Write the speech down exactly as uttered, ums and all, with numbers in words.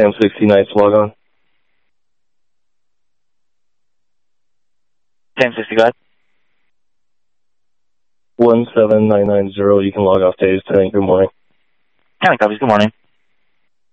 Sam sixty Nights, log on. Sam sixty, go ahead. one seven nine nine zero, you can log off days tonight. Good morning. County copies, good morning.